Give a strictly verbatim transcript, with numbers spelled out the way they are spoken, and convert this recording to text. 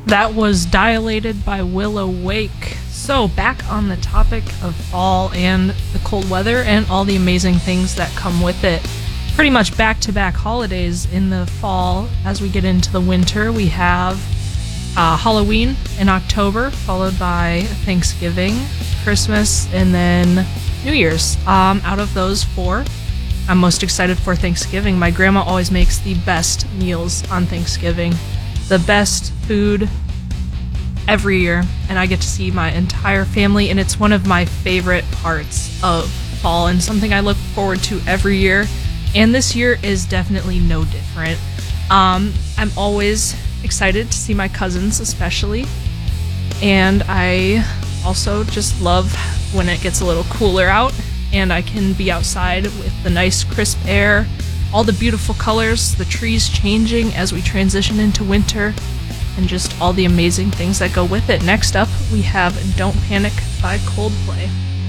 That was Dilated by Willow Wake. So, back on the topic of fall and the cold weather and all the amazing things that come with it. Pretty much back-to-back holidays in the fall. As we get into the winter, we have uh, Halloween in October, followed by Thanksgiving, Christmas, and then New Year's. Um, out of those four, I'm most excited for Thanksgiving. My grandma always makes the best meals on Thanksgiving. The best food every year, and I get to see my entire family, and it's one of my favorite parts of fall and something I look forward to every year, and this year is definitely no different. Um, I'm always excited to see my cousins, especially, and I also just love when it gets a little cooler out and I can be outside with the nice crisp air, all the beautiful colors, the trees changing as we transition into winter, and just all the amazing things that go with it. Next up, we have Don't Panic by Coldplay.